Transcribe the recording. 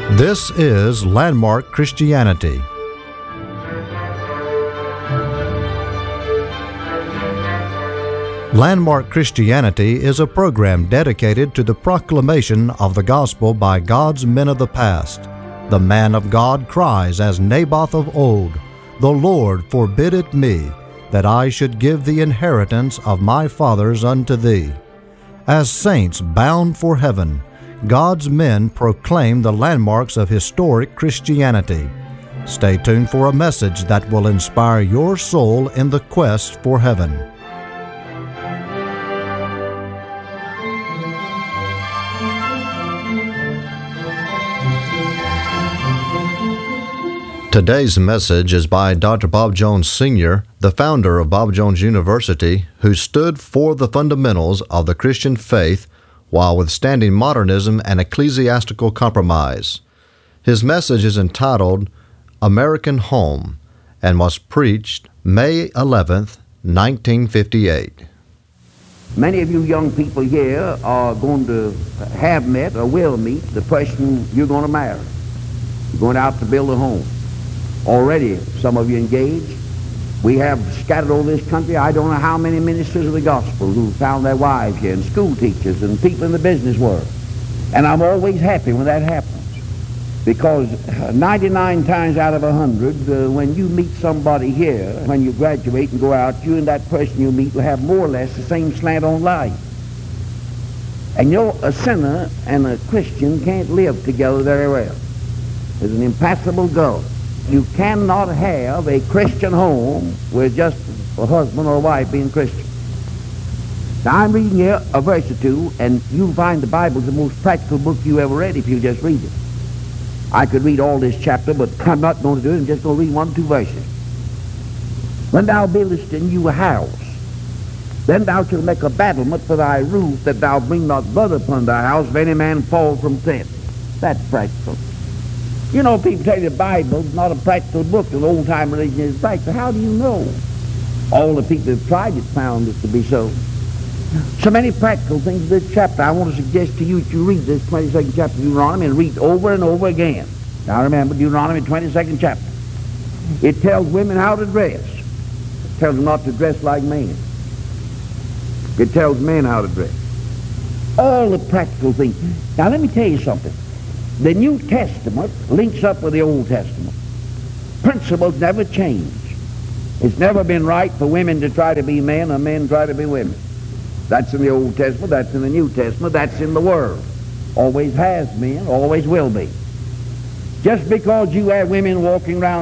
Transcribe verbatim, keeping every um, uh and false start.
This is Landmark Christianity. Landmark Christianity is a program dedicated to the proclamation of the gospel by God's men of the past. The man of God cries as Naboth of old, "The Lord forbid it me, that I should give the inheritance of my fathers unto thee." As saints bound for heaven, God's men proclaim the landmarks of historic Christianity. Stay tuned for a message that will inspire your soul in the quest for heaven. Today's message is by Doctor Bob Jones Senior, the founder of Bob Jones University, who stood for the fundamentals of the Christian faith while withstanding modernism and ecclesiastical compromise. His message is entitled American Home and was preached May eleventh, nineteen fifty-eight. Many of you young people here are going to have met or will meet the person you're going to marry. You're going out to build a home. Already, some of you engaged. We have scattered over this country, I don't know how many ministers of the gospel who found their wives here, and school teachers and people in the business world. And I'm always happy when that happens. Because ninety-nine times out of a hundred, uh, when you meet somebody here, when you graduate and go out, you and that person you meet will have more or less the same slant on life. And you know, a sinner and a Christian can't live together very well. There's an impassable gulf. You cannot have a Christian home with just a husband or a wife being Christian. Now, I'm reading here a verse or two, and you'll find the Bible's the most practical book you ever read if you just read it. I could read all this chapter, but I'm not going to do it. I'm just going to read one or two verses. When thou buildest a new house, then thou shalt make a battlement for thy roof, that thou bring not blood upon thy house, if any man fall from thence. That's practical. You know, people tell you the Bible's not a practical book. The old-time religion is practical. How do you know? All the people that tried it found it to be so. So many practical things in this chapter. I want to suggest to you that you read this twenty-second chapter of Deuteronomy and read over and over again. Now remember, Deuteronomy twenty-second chapter. It tells women how to dress. It tells them not to dress like men. It tells men how to dress. All the practical things. Now let me tell you something. The New Testament links up with the Old Testament. Principles never change. It's never been right for women to try to be men or men try to be women. That's in the Old Testament, that's in the New Testament, that's in the Word. Always has been, always will be. Just because you have women walking around